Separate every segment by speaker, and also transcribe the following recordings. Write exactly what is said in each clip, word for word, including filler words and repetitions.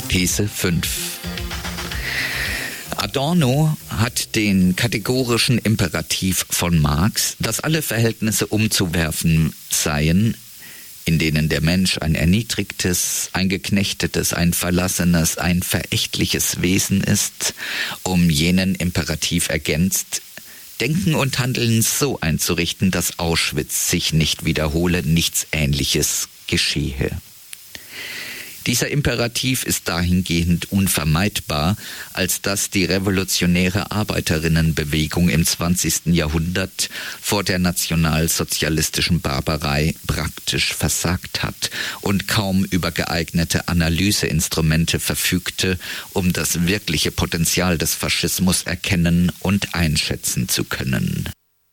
Speaker 1: These fünf. Adorno hat den kategorischen Imperativ von Marx, dass alle Verhältnisse umzuwerfen seien, in denen der Mensch ein erniedrigtes, ein geknechtetes, ein verlassenes, ein verächtliches Wesen ist, um jenen Imperativ ergänzt, Denken und Handeln so einzurichten, dass Auschwitz sich nicht wiederhole, nichts Ähnliches geschehe. Dieser Imperativ ist dahingehend unvermeidbar, als dass die revolutionäre Arbeiterinnenbewegung im zwanzigsten Jahrhundert vor der nationalsozialistischen Barbarei praktisch versagt hat und kaum über geeignete Analyseinstrumente verfügte, um das wirkliche Potenzial des Faschismus erkennen und einschätzen zu können.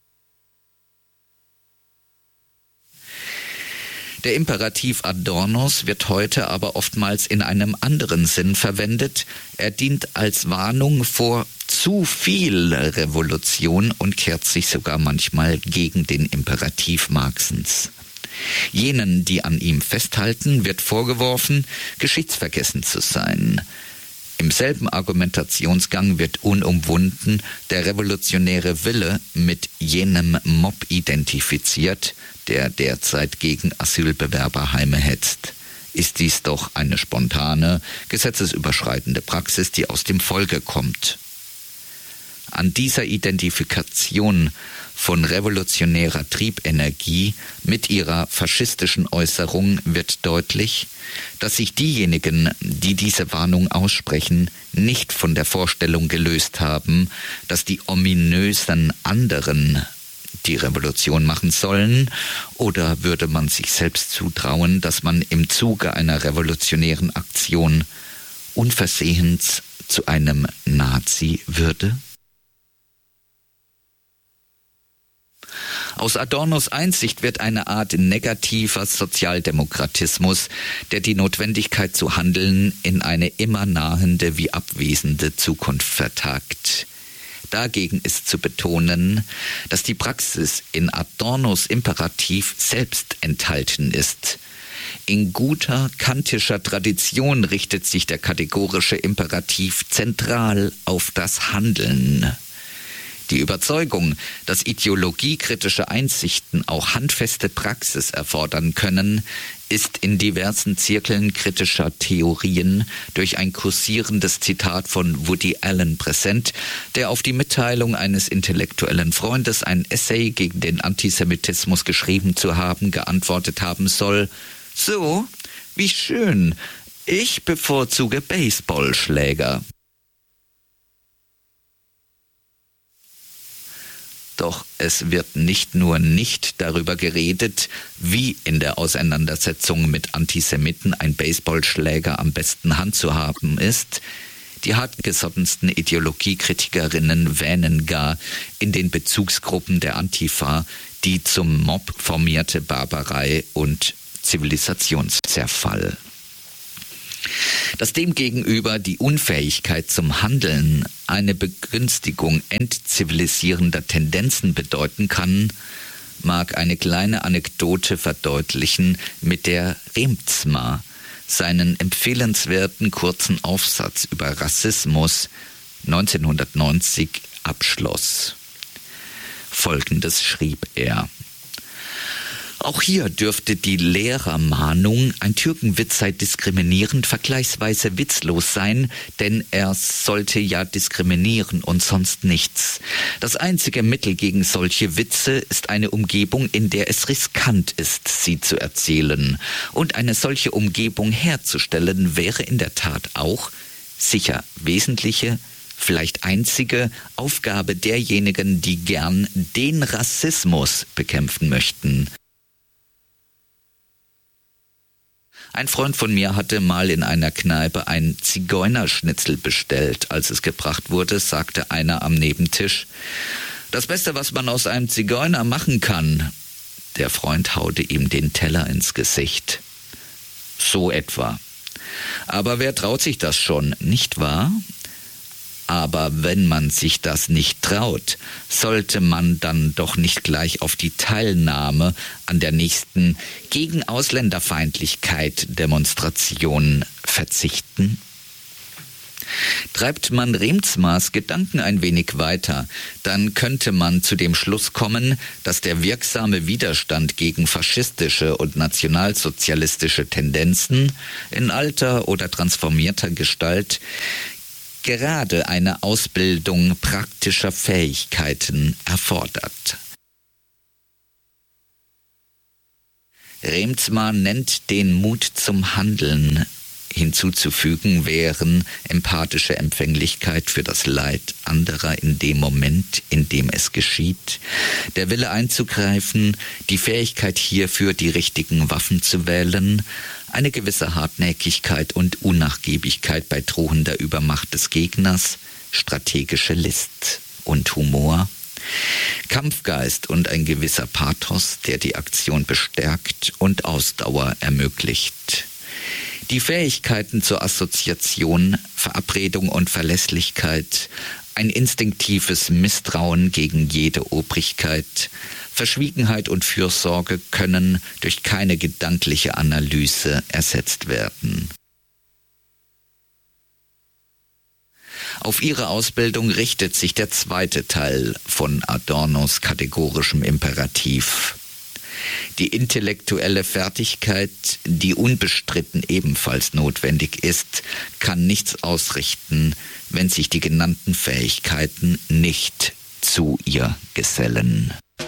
Speaker 1: Der Imperativ Adornos wird heute aber oftmals in einem anderen Sinn verwendet. Er dient als Warnung vor zu viel Revolution und kehrt sich sogar manchmal gegen den Imperativ Marxens. Jenen, die an ihm festhalten, wird vorgeworfen, geschichtsvergessen zu sein. Im selben Argumentationsgang wird unumwunden der revolutionäre Wille mit jenem Mob identifiziert, der derzeit gegen Asylbewerberheime hetzt. Ist dies doch eine spontane, gesetzesüberschreitende Praxis, die aus dem Volke kommt. An dieser Identifikation von revolutionärer Triebenergie mit ihrer faschistischen Äußerung wird deutlich, dass sich diejenigen, die diese Warnung aussprechen, nicht von der Vorstellung gelöst haben, dass die ominösen anderen die Revolution machen sollen, oder würde man sich selbst zutrauen, dass man im Zuge einer revolutionären Aktion unversehens zu einem Nazi würde? Aus Adornos Einsicht wird eine Art negativer Sozialdemokratismus, der die Notwendigkeit zu handeln in eine immer nahende wie abwesende Zukunft vertagt. Dagegen ist zu betonen, dass die Praxis in Adornos Imperativ selbst enthalten ist. In guter kantischer Tradition richtet sich der kategorische Imperativ zentral auf das Handeln. Die Überzeugung, dass ideologiekritische Einsichten auch handfeste Praxis erfordern können, ist in diversen Zirkeln kritischer Theorien durch ein kursierendes Zitat von Woody Allen präsent, der auf die Mitteilung eines intellektuellen Freundes, ein Essay gegen den Antisemitismus geschrieben zu haben, geantwortet haben soll: So, wie schön, ich bevorzuge Baseballschläger. Doch es wird nicht nur nicht darüber geredet, wie in der Auseinandersetzung mit Antisemiten ein Baseballschläger am besten handzuhaben ist. Die hartgesottensten Ideologiekritikerinnen wähnen gar in den Bezugsgruppen der Antifa die zum Mob formierte Barbarei und Zivilisationszerfall. Dass demgegenüber die Unfähigkeit zum Handeln eine Begünstigung entzivilisierender Tendenzen bedeuten kann, mag eine kleine Anekdote verdeutlichen, mit der Reemtsma seinen empfehlenswerten kurzen Aufsatz über Rassismus neunzehnhundertneunzig abschloss. Folgendes schrieb er: Auch hier dürfte die Lehrermahnung, ein Türkenwitz sei diskriminierend, vergleichsweise witzlos sein, denn er sollte ja diskriminieren und sonst nichts. Das einzige Mittel gegen solche Witze ist eine Umgebung, in der es riskant ist, sie zu erzählen. Und eine solche Umgebung herzustellen, wäre in der Tat auch sicher wesentliche, vielleicht einzige Aufgabe derjenigen, die gern den Rassismus bekämpfen möchten. Ein Freund von mir hatte mal in einer Kneipe ein Zigeunerschnitzel bestellt. Als es gebracht wurde, sagte einer am Nebentisch: Das Beste, was man aus einem Zigeuner machen kann. Der Freund haute ihm den Teller ins Gesicht. So etwa. Aber wer traut sich das schon, nicht wahr? Aber wenn man sich das nicht traut, sollte man dann doch nicht gleich auf die Teilnahme an der nächsten gegen Ausländerfeindlichkeit Demonstration verzichten? Treibt man Reemtsmas Gedanken ein wenig weiter, dann könnte man zu dem Schluss kommen, dass der wirksame Widerstand gegen faschistische und nationalsozialistische Tendenzen in alter oder transformierter Gestalt gerade eine Ausbildung praktischer Fähigkeiten erfordert. Reemtsma nennt den Mut zum Handeln. Hinzuzufügen wären empathische Empfänglichkeit für das Leid anderer in dem Moment, in dem es geschieht, der Wille einzugreifen, die Fähigkeit hierfür, die richtigen Waffen zu wählen, eine gewisse Hartnäckigkeit und Unnachgiebigkeit bei drohender Übermacht des Gegners, strategische List und Humor, Kampfgeist und ein gewisser Pathos, der die Aktion bestärkt und Ausdauer ermöglicht. Die Fähigkeiten zur Assoziation, Verabredung und Verlässlichkeit, ein instinktives Misstrauen gegen jede Obrigkeit, Verschwiegenheit und Fürsorge können durch keine gedankliche Analyse ersetzt werden. Auf ihre Ausbildung richtet sich der zweite Teil von Adornos kategorischem Imperativ. Die intellektuelle Fertigkeit, die unbestritten ebenfalls notwendig ist, kann nichts ausrichten, wenn sich die genannten Fähigkeiten nicht zu ihr gesellen.